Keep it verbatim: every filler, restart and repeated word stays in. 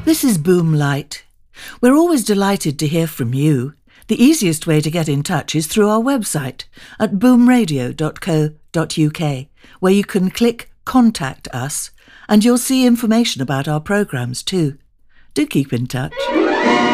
This is Boomlight. We're always delighted to hear from you. The easiest way to get in touch is through our website at boom radio dot co dot uk, where you can click Contact Us and you'll see information about our programmes too. Do keep in touch.